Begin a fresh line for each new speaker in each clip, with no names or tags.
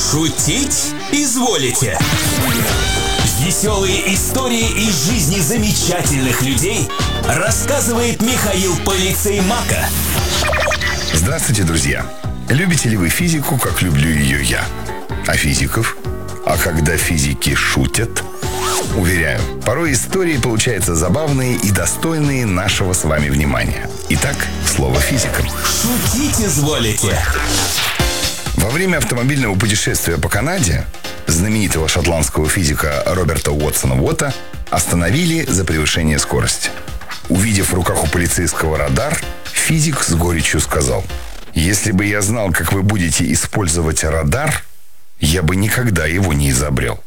Шутить изволите. Веселые истории из жизни замечательных людей рассказывает Михаил Полицеймака.
Здравствуйте, друзья! Любите ли вы физику, как люблю ее я? А физиков? А когда физики шутят? Уверяю, порой истории получаются забавные и достойные нашего с вами внимания. Итак, слово физикам.
Шутить изволите.
Во время автомобильного путешествия по Канаде знаменитого шотландского физика Роберта Уотсона-Вотта остановили за превышение скорости. Увидев в руках у полицейского радар, физик с горечью сказал: «Если бы я знал, как вы будете использовать радар, я бы никогда его не изобрел».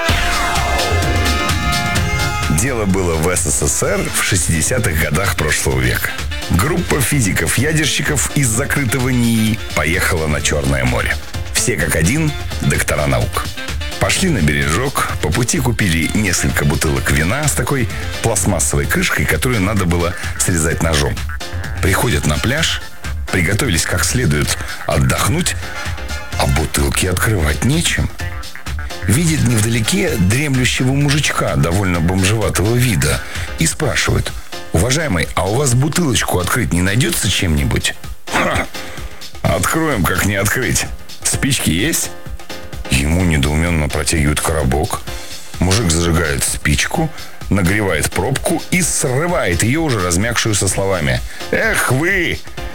Дело было в СССР в 60-х годах прошлого века. Группа физиков-ядерщиков из закрытого НИИ поехала на Черное море. Все как один доктора наук. Пошли на бережок, по пути купили несколько бутылок вина с такой пластмассовой крышкой, которую надо было срезать ножом. Приходят на пляж, приготовились как следует отдохнуть, а бутылки открывать нечем. Видит невдалеке дремлющего мужичка, довольно бомжеватого вида, и спрашивает: «Уважаемый, а у вас бутылочку открыть не найдется чем-нибудь?» «Ха! Откроем, как не открыть. Спички есть?» Ему недоуменно протягивают коробок. Мужик зажигает спичку, нагревает пробку и срывает ее, уже размягшую, со словами: «Эх вы!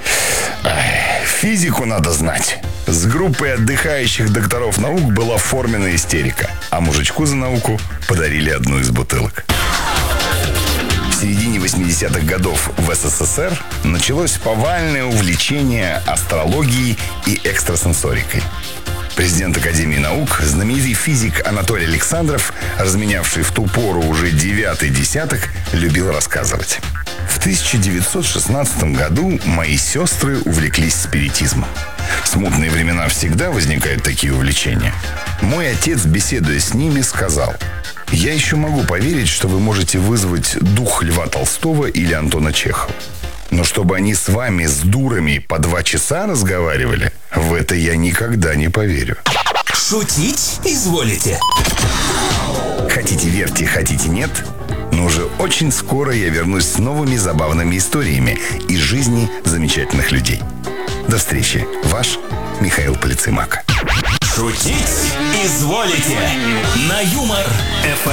Физику надо знать». С группой отдыхающих докторов наук была форменная истерика, а мужичку за науку подарили одну из бутылок. В середине 80-х годов в СССР началось повальное увлечение астрологией и экстрасенсорикой. Президент Академии наук, знаменитый физик Анатолий Александров, разменявший в ту пору уже 9-й десяток, любил рассказывать: в 1916 году мои сестры увлеклись спиритизмом. В смутные времена всегда возникают такие увлечения. Мой отец, беседуя с ними, сказал: «Я еще могу поверить, что вы можете вызвать дух Льва Толстого или Антона Чехова. Но чтобы они с вами, с дурами, по 2 часа разговаривали, в это я никогда не поверю».
Шутить изволите.
Хотите верьте, хотите нет, но уже очень скоро я вернусь с новыми забавными историями из жизни замечательных людей. До встречи. Ваш Михаил Полицеймак.
Шутить изволите. На Юмор ФМ.